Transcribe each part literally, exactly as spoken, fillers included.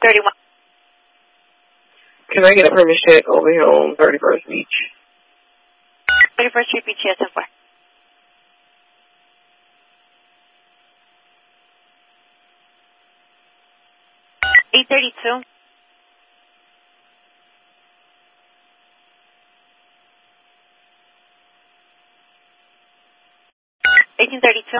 thirty-one. Can I get a previous check over here on thirty-first Beach? thirty-first Street Beach, yes, ten four. eight thirty-two. eighteen thirty-two.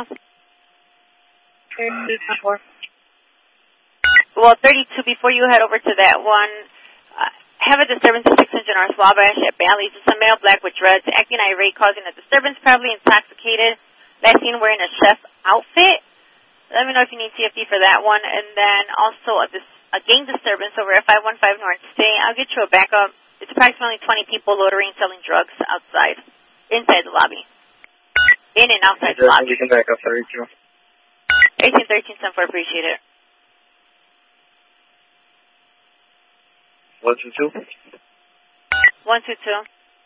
ten four. Well, thirty-two, before you head over to that one, uh, have a disturbance at six hundred North Wabash at Bally's. It's a male black with dreads, acting irate, causing a disturbance, probably intoxicated. Last seen wearing a chef outfit. Let me know if you need C F D for that one. And then also a, dis- a gang disturbance over at five one five North State. I'll get you a backup. It's approximately twenty people loitering, selling drugs outside, inside the lobby. In and outside the lobby. You can back up thirty-two. eighteen thirteen, ten four, appreciate it. one two two? one two two.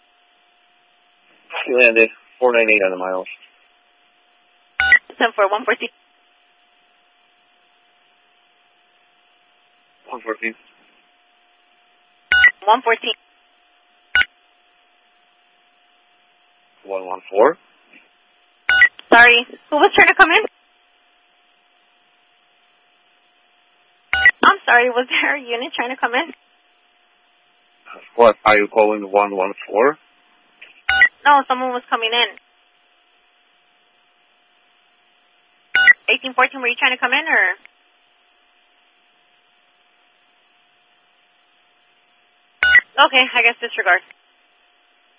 You landed four ninety-eight on the miles. ten four, one fourteen. one fourteen. one fourteen. one one four. Sorry, who was trying to come in? I'm sorry, was there a unit trying to come in? What, are you calling one one four? No, someone was coming in. eighteen fourteen, were you trying to come in, or? Okay, I guess disregard.